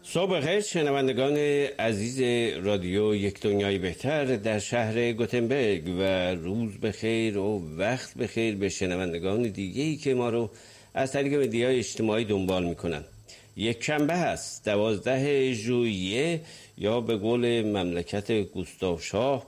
صبح بخیر شنوندگان عزیز رادیو یک دنیای بهتر در شهر گوتنبرگ و روز بخیر و وقت بخیر به شنوندگان دیگه‌ای که ما رو از طریق مدیای اجتماعی دنبال میکنن. یک شنبه هست 12 ژوئیه یا به قول مملکت گوستاو شاه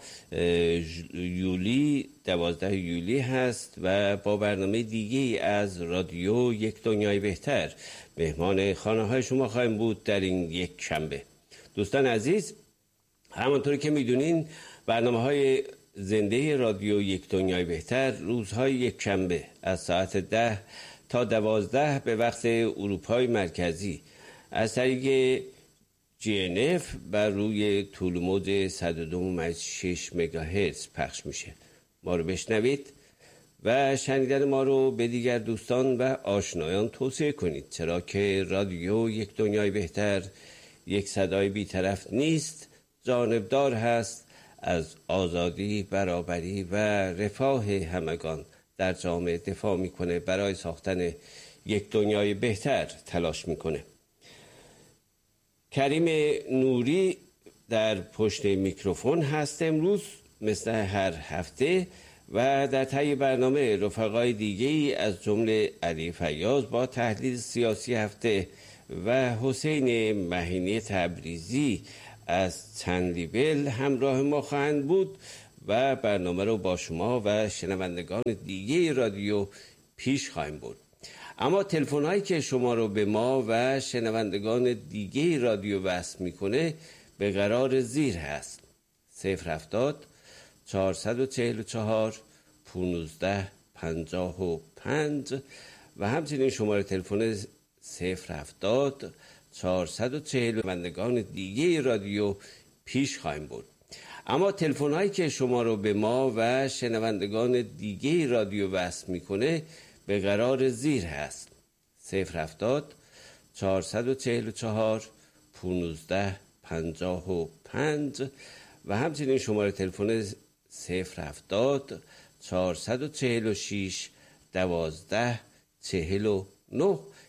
یولی 12 یولی هست و با برنامه دیگه از رادیو یک دنیای بهتر مهمان خانه های شما خواهیم بود در این یک شنبه. دوستان عزیز، همانطور که میدونین برنامه های زنده رادیو یک دنیای بهتر روزهای یک شنبه از ساعت 10 تا 12 به وقت اروپای مرکزی از طریق GNF بر روی طول‌موج 102.6 مگاهرتز پخش میشه. ما رو بشنوید و شنیدن ما رو به دیگر دوستان و آشنایان توصیه کنید، چرا که رادیو یک دنیای بهتر یک صدای بی‌طرف نیست، جانبدار هست، از آزادی، برابری و رفاه همگان در جامعه دفاع میکنه، برای ساختن یک دنیای بهتر تلاش میکنه. کریم نوری در پشت میکروفون هست امروز مثل هر هفته و در طی برنامه رفقای دیگه‌ای از جمله علی فیاض با تحلیل سیاسی هفته و حسین مهینی تبریزی از تنلیبل همراه ما خواهند بود و برنامه رو با شما و شنوندگان دیگه رادیو پیش خواهیم برد. اما تلفن هایی که شما رو به ما و شنوندگان دیگه رادیو وصل میکنه به قرار زیر هست: 070 444 15 55 و همچنین شماره تلفن 070 440 شنوندگان دیگه رادیو پیش خواهیم برد. اما تلفن هایی که شما رو به ما و شنوندگان دیگه رادیو وصل میکنه به قرار زیر هست: 070 444 15 55 و همچنین شماره تلفن 070 446 12 49